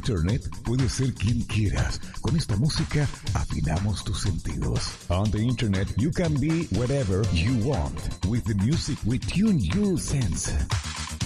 Internet puedes ser quien quieras. Con esta música afinamos tus sentidos. On the Internet you can be whatever you want. With the music we tune your sense.